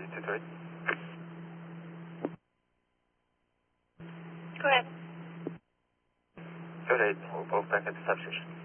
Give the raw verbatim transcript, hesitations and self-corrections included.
Crazy two three. Go ahead. Go ahead. We'll both back at the substation.